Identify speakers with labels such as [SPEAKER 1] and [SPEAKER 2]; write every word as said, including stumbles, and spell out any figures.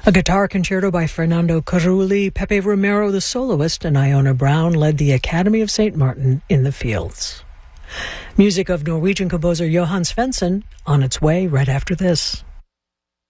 [SPEAKER 1] A guitar concerto by Fernando Carulli, Pepe Romero the soloist, and Iona Brown led the Academy of Saint Martin in the Fields. Music of Norwegian composer Johan Svensson on its way right after this.